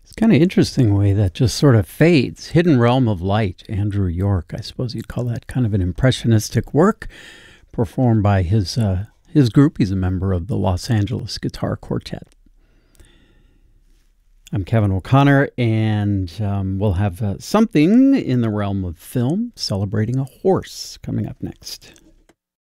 It's kind of interesting way that just sort of fades. Hidden Realm of Light, Andrew York. I suppose you'd call that kind of an impressionistic work performed by his group. He's a member of the Los Angeles Guitar Quartet. I'm Kevin O'Connor, and we'll have something in the realm of film celebrating a horse coming up next.